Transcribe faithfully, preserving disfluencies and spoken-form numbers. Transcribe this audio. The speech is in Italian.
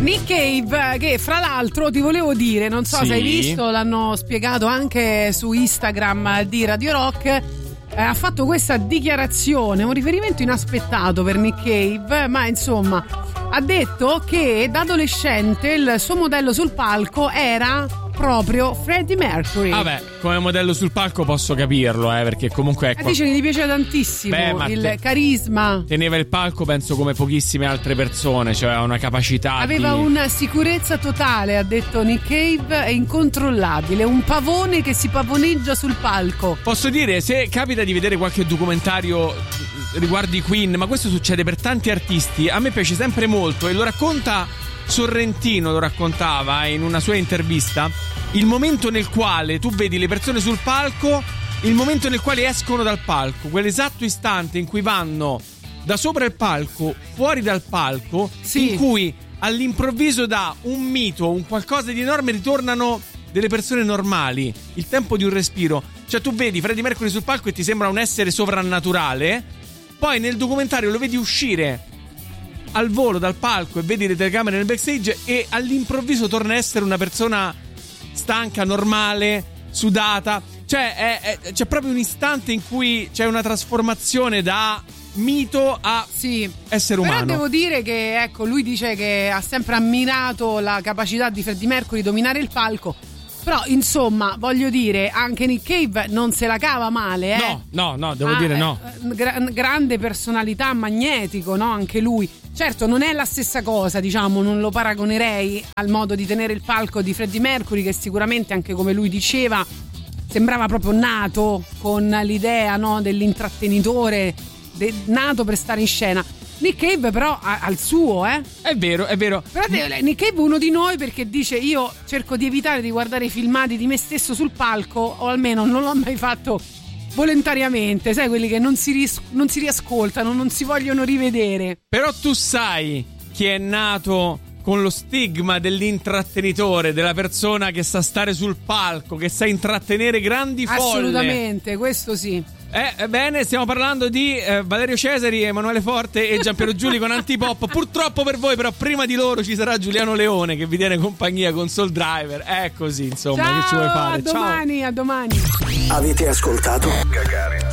Nick Cave, che fra l'altro ti volevo dire, non so sì. se hai visto, l'hanno spiegato anche su Instagram di Radio Rock, eh, ha fatto questa dichiarazione, un riferimento inaspettato per Nick Cave, ma insomma ha detto che da adolescente il suo modello sul palco era proprio Freddie Mercury. Vabbè, come modello sul palco posso capirlo, eh, perché comunque ecco, eh, dice che gli piaceva tantissimo. Beh, il te- carisma. Teneva il palco, penso, come pochissime altre persone, cioè ha una capacità. Aveva di... una sicurezza totale, ha detto Nick Cave, è incontrollabile, un pavone che si pavoneggia sul palco. Posso dire, se capita di vedere qualche documentario riguardo i Queen, ma questo succede per tanti artisti, a me piace sempre molto e lo racconta Sorrentino, lo raccontava in una sua intervista, il momento nel quale tu vedi le persone sul palco, il momento nel quale escono dal palco, quell'esatto istante in cui vanno da sopra il palco, fuori dal palco, sì. in cui all'improvviso da un mito, un qualcosa di enorme ritornano delle persone normali, il tempo di un respiro. Cioè tu vedi Freddie Mercury sul palco e ti sembra un essere sovrannaturale, poi nel documentario lo vedi uscire al volo dal palco e vedi le telecamere nel backstage e all'improvviso torna a essere una persona stanca, normale, sudata. Cioè è, è, c'è proprio un istante in cui c'è una trasformazione da mito a sì. essere umano. Però devo dire che ecco, lui dice che ha sempre ammirato la capacità di Freddie Mercury di dominare il palco. Però insomma, voglio dire, anche Nick Cave non se la cava male, eh? No, no, no, devo ah, dire no. Gra- grande personalità, magnetico, no? Anche lui. Certo, non è la stessa cosa, diciamo, non lo paragonerei al modo di tenere il palco di Freddie Mercury, che sicuramente, anche come lui diceva, sembrava proprio nato con l'idea, no, dell'intrattenitore, de- nato per stare in scena. Nick Cave però ha, ha il suo, eh? È vero, è vero. Però Nick Cave è uno di noi, perché dice: io cerco di evitare di guardare i filmati di me stesso sul palco, o almeno non l'ho mai fatto volontariamente, sai, quelli che non si, ris- non si riascoltano, non si vogliono rivedere. Però tu sai chi è nato con lo stigma dell'intrattenitore, della persona che sa stare sul palco, che sa intrattenere grandi folle. Assolutamente, questo sì. Eh, bene, stiamo parlando di eh, Valerio Cesari, Emanuele Forte e Giampiero Giuli con Antipop. Purtroppo per voi, però prima di loro ci sarà Giuliano Leone che vi tiene compagnia con Soul Driver. È così, insomma. Ciao, che ci vuoi fare? A domani, Ciao. a domani. Avete ascoltato Gagarin